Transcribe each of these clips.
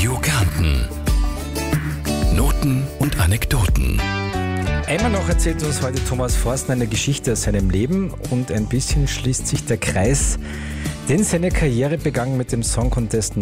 Radio Kärnten. Noten und Anekdoten. Einmal noch erzählt uns heute Thomas Forstner eine Geschichte aus seinem Leben und ein bisschen schließt sich der Kreis. Denn seine Karriere begann mit dem Song Contest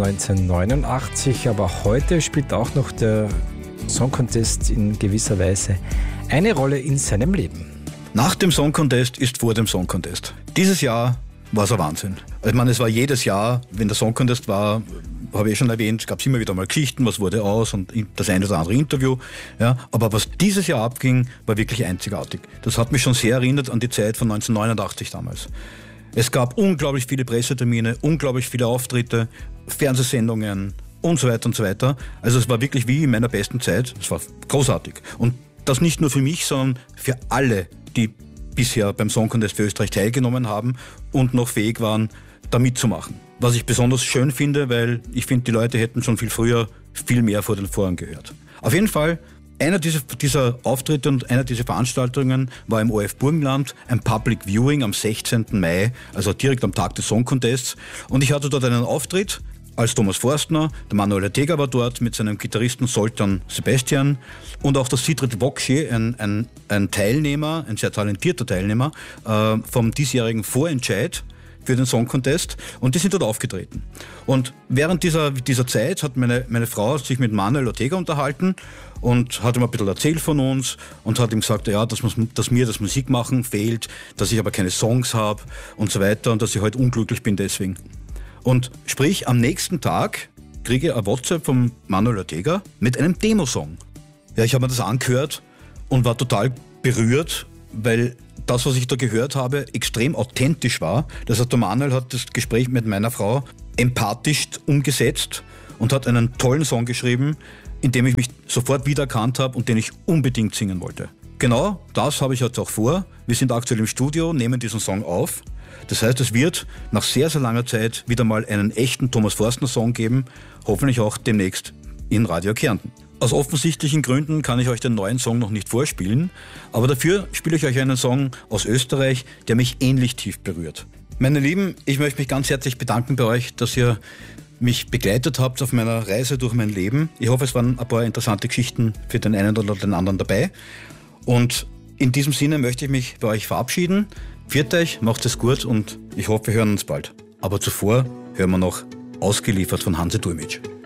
1989, aber heute spielt auch noch der Song Contest in gewisser Weise eine Rolle in seinem Leben. Nach dem Song Contest ist vor dem Song Contest. Dieses Jahr war es ein Wahnsinn. Ich meine, es war jedes Jahr, wenn der Song Contest war, habe ich schon erwähnt, gab es immer wieder mal Geschichten, was wurde aus und das eine oder andere Interview. Ja, aber was dieses Jahr abging, war wirklich einzigartig. Das hat mich schon sehr erinnert an die Zeit von 1989 damals. Es gab unglaublich viele Pressetermine, unglaublich viele Auftritte, Fernsehsendungen und so weiter und so weiter. Also es war wirklich wie in meiner besten Zeit. Es war großartig. Und das nicht nur für mich, sondern für alle, die bisher beim Song Contest für Österreich teilgenommen haben und noch fähig waren, da mitzumachen. Was ich besonders schön finde, weil ich finde, die Leute hätten schon viel früher viel mehr vor den Vorhang gehört. Auf jeden Fall, einer dieser Auftritte und einer dieser Veranstaltungen war im ORF Burgenland, ein Public Viewing am 16. Mai, also direkt am Tag des Song Contests. Und ich hatte dort einen Auftritt als Thomas Forstner, der Manuel Ortega war dort mit seinem Gitarristen Zoltan Sebastian und auch der Sigrid Wokshi, ein Teilnehmer, ein sehr talentierter Teilnehmer vom diesjährigen Vorentscheid für den Song Contest und die sind dort aufgetreten. Und während dieser Zeit hat meine Frau sich mit Manuel Ortega unterhalten und hat ihm ein bisschen erzählt von uns und hat ihm gesagt, ja, dass mir das Musikmachen fehlt, dass ich aber keine Songs habe und so weiter und dass ich heute unglücklich bin deswegen. Und sprich, am nächsten Tag kriege ich ein WhatsApp von Manuel Ortega mit einem Demosong. Ja, ich habe mir das angehört und war total berührt, weil das, was ich da gehört habe, extrem authentisch war. Das heißt, der Manuel hat das Gespräch mit meiner Frau empathisch umgesetzt und hat einen tollen Song geschrieben, in dem ich mich sofort wiedererkannt habe und den ich unbedingt singen wollte. Genau das habe ich jetzt auch vor. Wir sind aktuell im Studio, nehmen diesen Song auf. Das heißt, es wird nach sehr, sehr langer Zeit wieder mal einen echten Thomas Forstner-Song geben, hoffentlich auch demnächst in Radio Kärnten. Aus offensichtlichen Gründen kann ich euch den neuen Song noch nicht vorspielen, aber dafür spiele ich euch einen Song aus Österreich, der mich ähnlich tief berührt. Meine Lieben, ich möchte mich ganz herzlich bedanken bei euch, dass ihr mich begleitet habt auf meiner Reise durch mein Leben. Ich hoffe, es waren ein paar interessante Geschichten für den einen oder den anderen dabei. Und in diesem Sinne möchte ich mich bei euch verabschieden. Pfiat euch, macht es gut und ich hoffe, wir hören uns bald. Aber zuvor hören wir noch Ausgeliefert von Hansi Durmic.